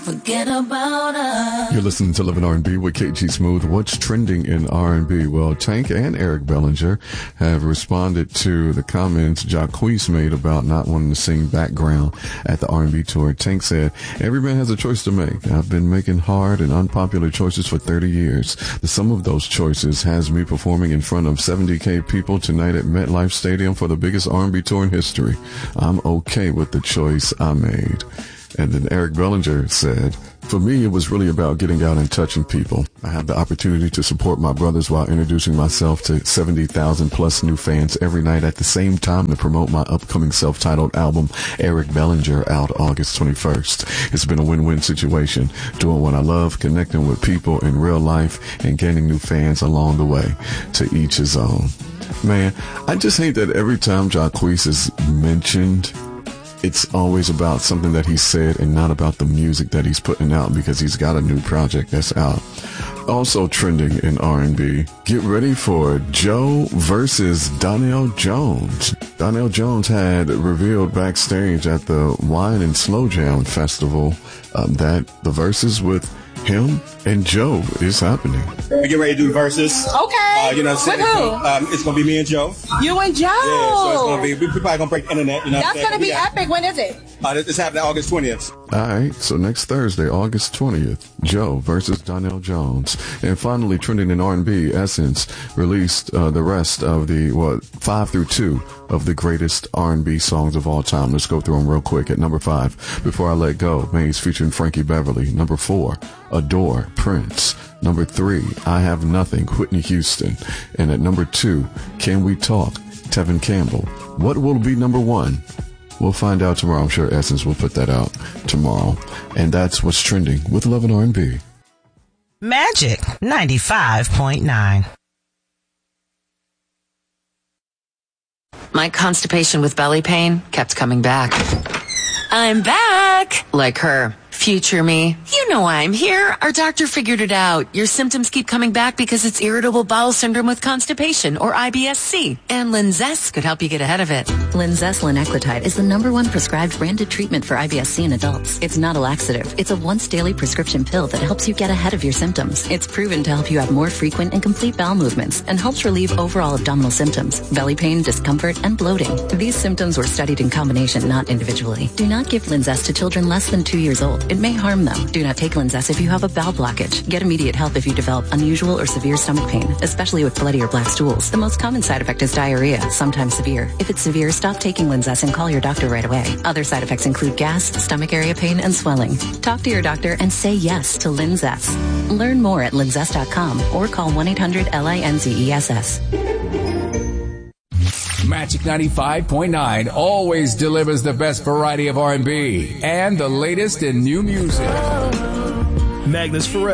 Forget about us. You're listening to Living R&B with KG Smooth. What's trending in R&B? Well, Tank and Eric Bellinger have responded to the comments Jacquees made about not wanting to sing background at the R&B tour. Tank said, "Every man has a choice to make. I've been making hard and unpopular choices for 30 years. The sum of those choices has me performing in front of 70K people tonight at MetLife Stadium for the biggest R&B tour in history. I'm okay with the choice I made." And then Eric Bellinger said, "For me, it was really about getting out and touching people. I have the opportunity to support my brothers while introducing myself to 70,000 plus new fans every night at the same time to promote my upcoming self-titled album, Eric Bellinger, out August 21st. It's been a win-win situation, doing what I love, connecting with people in real life, and gaining new fans along the way. To each his own." Man, I just hate that every time Jacquees is mentioned, it's always about something that he said and not about the music that he's putting out, because he's got a new project that's out. Also trending in R&B, get ready for Joe versus Donnell Jones. Donnell Jones had revealed backstage at the Wine and Slow Jam Festival that the verses with him and Joe is happening. We get ready to do the verses. Okay. You know what I'm saying? It's going to be me and Joe. You and Joe. Yeah, so it's going to be, we're probably going to break the internet. You know That's going to be epic. When is it? It's happening August 20th. All right, so next Thursday, August 20th, Joe versus Donnell Jones. And finally, trending in R&B, Essence released the rest of the, 5 through 2 of the greatest R&B songs of all time. Let's go through them real quick. At number 5, Before I Let Go, Maze featuring Frankie Beverly. Number 4, Adore, Prince. Number 3, I Have Nothing, Whitney Houston. And at number 2, Can We Talk, Tevin Campbell. What will be number 1? We'll find out tomorrow. I'm sure Essence will put that out tomorrow. And that's what's trending with Love and R&B. Magic 95.9. My constipation with belly pain kept coming back. I'm back! Like her. Future me. You know why I'm here. Our doctor figured it out. Your symptoms keep coming back because it's irritable bowel syndrome with constipation, or IBS-C. And Linzess could help you get ahead of it. Linzess linaclotide is the #1 prescribed branded treatment for IBS-C in adults. It's not a laxative. It's a once daily prescription pill that helps you get ahead of your symptoms. It's proven to help you have more frequent and complete bowel movements and helps relieve overall abdominal symptoms, belly pain, discomfort, and bloating. These symptoms were studied in combination, not individually. Do not give Linzess to children less than 2 years old. It may harm them. Do not take Linzess if you have a bowel blockage. Get immediate help if you develop unusual or severe stomach pain, especially with bloody or black stools. The most common side effect is diarrhea, sometimes severe. If it's severe, stop taking Linzess and call your doctor right away. Other side effects include gas, stomach area pain, and swelling. Talk to your doctor and say yes to Linzess. Learn more at linzess.com or call 1-800-LINZESS. Magic 95.9 always delivers the best variety of R&B and the latest in new music. Magnus Ferrer.